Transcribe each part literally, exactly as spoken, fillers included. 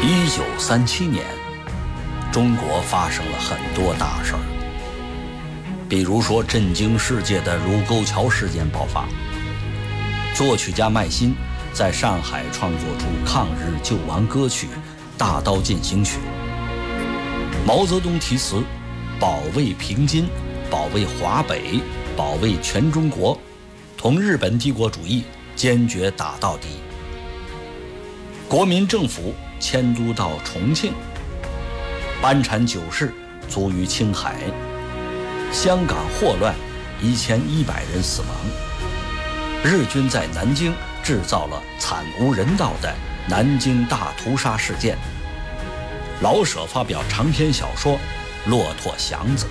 一九三七年，中国发生了很多大事儿，比如说震惊世界的卢沟桥事件爆发，作曲家麦辛在上海创作出抗日救亡歌曲《大刀进行曲》，毛泽东题词保卫平津，保卫华北，保卫全中国，同日本帝国主义坚决打到底。国民政府迁都到重庆，班禅九世卒于青海，香港霍乱，一千一百人死亡。日军在南京制造了惨无人道的南京大屠杀事件。老舍发表长篇小说《骆驼祥子》。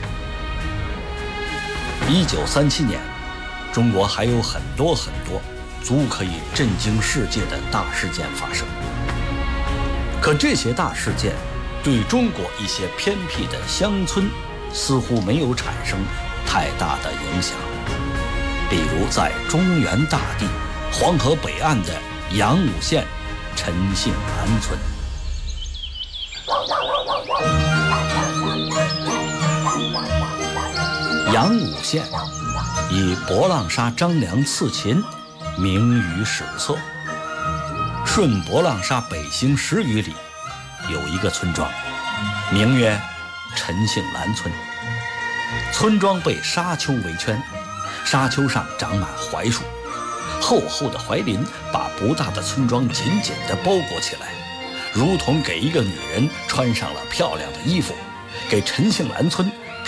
一九三七年，中国还有很多很多足可以震惊世界的大事件发生。可这些大事件对中国一些偏僻的乡村似乎没有产生太大的影响。比如在中原大地黄河北岸的阳武县陈姓兰村。阳武县以博浪沙张良刺秦名于史册。顺博浪沙北行十余里，有一个村庄，名曰陈姓兰村。村庄被沙丘围圈，沙丘上长满槐树，厚厚的槐林把不大的村庄紧紧地包裹起来，如同给一个女人穿上了漂亮的衣服，给陈姓兰村